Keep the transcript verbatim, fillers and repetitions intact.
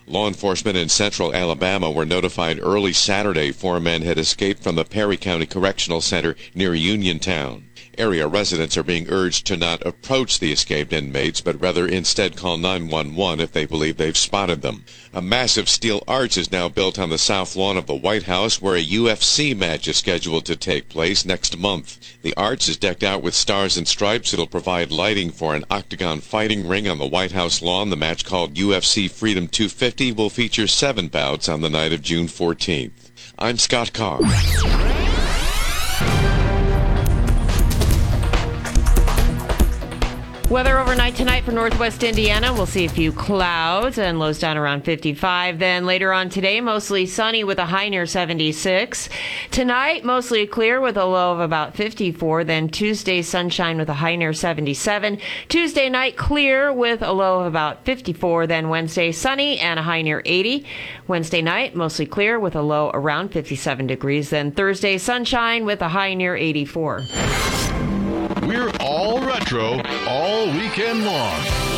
Law enforcement in central Alabama were notified early Saturday four men had escaped from the Perry County Correctional Center near Uniontown. Area residents are being urged to not approach the escaped inmates, but rather instead call nine one one if they believe they've spotted them. A massive steel arch is now built on the south lawn of the White House, where a U F C match is scheduled to take place next month. The arch is decked out with stars and stripes. It'll provide lighting for an octagon fighting ring on the White House lawn. The match, called U F C Freedom two fifty, will feature seven bouts on the night of June fourteenth. I'm Scott Carr. Weather overnight tonight for northwest Indiana. We'll see a few clouds and lows down around fifty-five. Then later on today, mostly sunny with a high near seventy-six. Tonight, mostly clear with a low of about fifty-four. Then Tuesday, sunshine with a high near seventy-seven. Tuesday night, clear with a low of about fifty-four. Then Wednesday, sunny and a high near eighty. Wednesday night, mostly clear with a low around fifty-seven degrees. Then Thursday, sunshine with a high near eighty-four. We're all retro all weekend long.